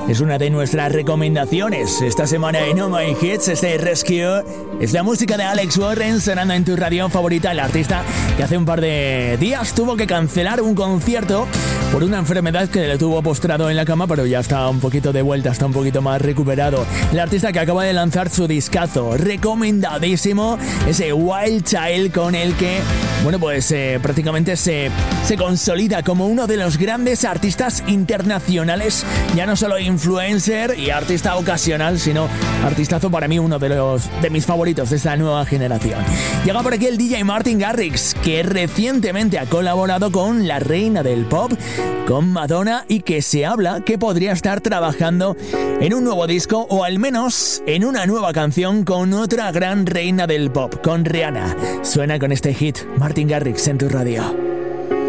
es una de nuestras recomendaciones esta semana en Oh My Hits. Este Rescue es la música de Alex Warren sonando en tu radio favorita. El artista que hace un par de días tuvo que cancelar un concierto por una enfermedad que le tuvo postrado en la cama, pero ya está un poquito de vuelta, está un poquito más recuperado. El artista que acaba de lanzar su discazo, recomendadísimo, ese Wild Child, con el que, bueno, pues prácticamente se consolida como uno de los grandes artistas internacionales, ya no solo influencer y artista ocasional, sino artistazo, para mí uno de mis favoritos de esta nueva generación. Llega por aquí el DJ Martin Garrix, que recientemente ha colaborado con la reina del pop, con Madonna, y que se habla que podría estar trabajando en un nuevo disco, o al menos en una nueva canción con otra gran reina del pop, con Rihanna. Suena con este hit Martin Garrix en tu radio.